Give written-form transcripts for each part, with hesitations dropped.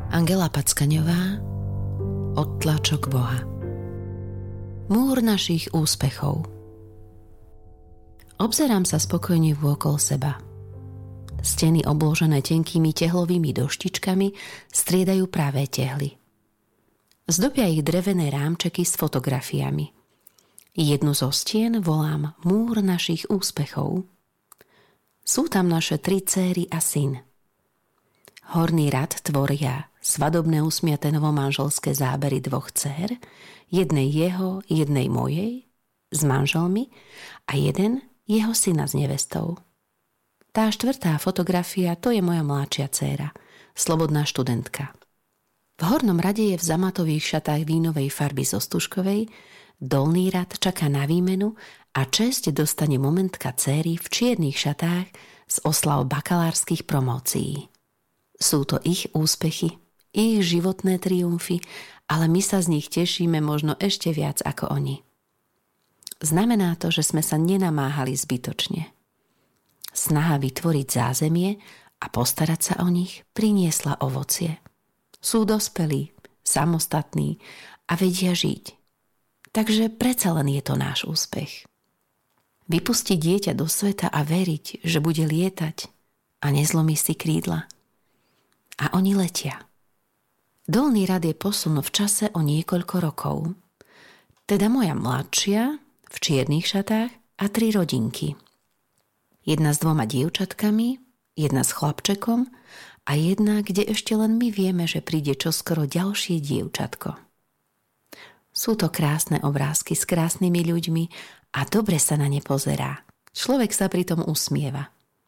Angela Packaňová, Odtlačok Boha. Múr našich úspechov. Obzerám sa spokojne vôkol seba. Steny obložené tenkými tehlovými doštičkami striedajú práve tehly. Zdobia ich drevené rámčeky s fotografiami. Jednu zo stien volám Múr našich úspechov. Sú tam naše 3 dcéry a syn. Horný rad tvoria svadobné usmiaté novomanželské zábery 2 dcér, jednej jeho, jednej mojej, s manželmi a jeden jeho syna s nevestou. Tá 4. fotografia, to je moja mladšia dcéra, slobodná študentka. V hornom rade je v zamatových šatách vínovej farby zo Stužkovej, dolný rad čaká na výmenu a česť dostane momentka dcéry v čiernych šatách z oslav bakalárskych promócií. Sú to ich úspechy, ich životné triumfy, ale my sa z nich tešíme možno ešte viac ako oni. Znamená to, že sme sa nenamáhali zbytočne. Snaha vytvoriť zázemie a postarať sa o nich priniesla ovocie. Sú dospelí, samostatní a vedia žiť. Takže predsa len je to náš úspech. Vypustiť dieťa do sveta a veriť, že bude lietať a nezlomí si krídla. A oni letia. Dolný rad je posun v čase o niekoľko rokov. Teda moja mladšia v čiernych šatách a 3 rodinky. Jedna s 2 dievčatkami, jedna s chlapčekom a jedna, kde ešte len my vieme, že príde čoskoro ďalšie dievčatko. Sú to krásne obrázky s krásnymi ľuďmi a dobre sa na ne pozerá. Človek sa pritom usmieva.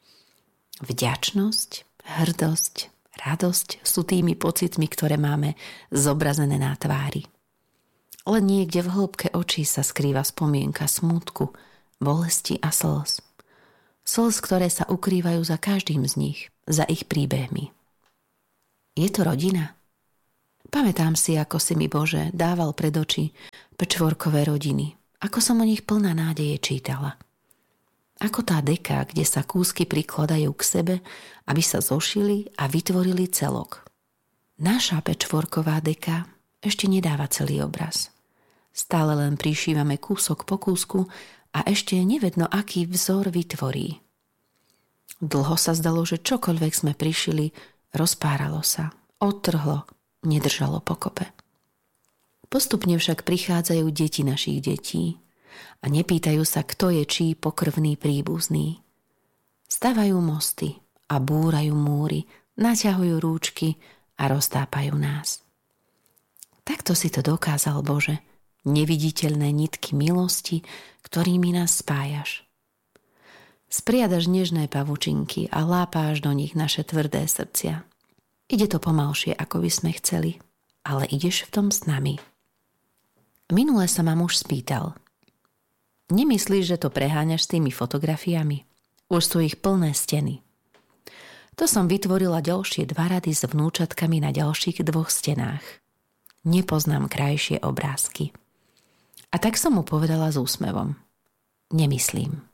Vďačnosť, hrdosť, radosť sú tými pocitmi, ktoré máme zobrazené na tvári. Len niekde v hĺbke očí sa skrýva spomienka smútku, bolesti a slz. Slz, ktoré sa ukrývajú za každým z nich, za ich príbehmi. Je to rodina? Pamätám si, ako si mi Bože dával pred oči pečvorkové rodiny, ako som o nich plná nádeje čítala. Ako tá deka, kde sa kúsky prikladajú k sebe, aby sa zošili a vytvorili celok. Naša pečvorková deka ešte nedáva celý obraz. Stále len prišívame kúsok po kúsku a ešte nevedno, aký vzor vytvorí. Dlho sa zdalo, že čokoľvek sme prišili, rozpáralo sa, odtrhlo, nedržalo pokope. Postupne však prichádzajú deti našich detí a nepýtajú sa, kto je čí pokrvný príbuzný. Stavajú mosty a búrajú múry, naťahujú rúčky a roztápajú nás. Takto si to dokázal, Bože, neviditeľné nitky milosti, ktorými nás spájaš. Spriadaš nežné pavučinky a lápáš do nich naše tvrdé srdcia. Ide to pomalšie, ako by sme chceli, ale ideš v tom s nami. Minule sa ma muž spýtal: nemyslíš, že to preháňaš s tými fotografiami? Už sú ich plné steny. To som vytvorila ďalšie 2 rady s vnúčatkami na ďalších 2 stenách. Nepoznám krajšie obrázky. A tak som mu povedala s úsmevom: nemyslím.